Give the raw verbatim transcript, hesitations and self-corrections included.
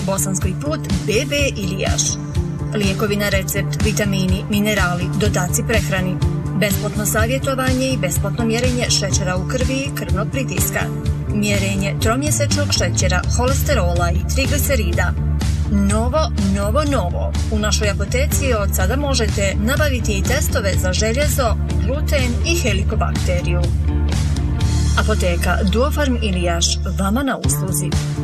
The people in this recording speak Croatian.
Bosanski put B B Ilijaš. Lijekovi na recept, vitamini, minerali, dodaci prehrani. Besplatno savjetovanje i besplatno mjerenje šećera u krvi i krvnog pritiska. Mjerenje tromjesečnog šećera, holesterola i triglicerida. Novo, novo, novo. U našoj apoteci od sada možete nabaviti i testove za željezo, gluten i helikobakteriju. Apoteka Duofarm Ilijaš, vama na usluzi.